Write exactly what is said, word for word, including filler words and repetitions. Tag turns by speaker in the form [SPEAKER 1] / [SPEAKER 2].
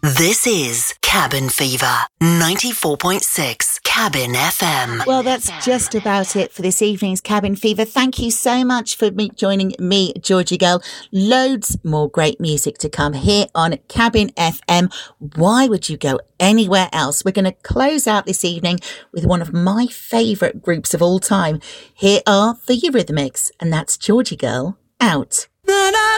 [SPEAKER 1] This is Cabin Fever, ninety-four point six Cabin F M.
[SPEAKER 2] Well, that's just about it for this evening's Cabin Fever. Thank you so much for me joining me, Georgie Girl. Loads more great music to come here on Cabin F M. Why would you go anywhere else? We're going to close out this evening with one of my favourite groups of all time. Here are the Eurythmics, and that's Georgie Girl out. Na, na,